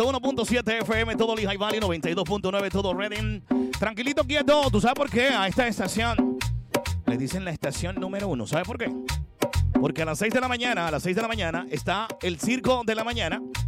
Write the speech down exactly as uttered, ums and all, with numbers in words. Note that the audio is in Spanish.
ciento uno punto siete F M, todo Lehigh Valley, noventa y dos punto nueve, todo Redding. Tranquilito, quieto. ¿Tú sabes por qué a esta estación le dicen la estación número uno? ¿Sabes por qué? Porque a las seis de la mañana, a las seis de la mañana, está el Circo de la Mañana.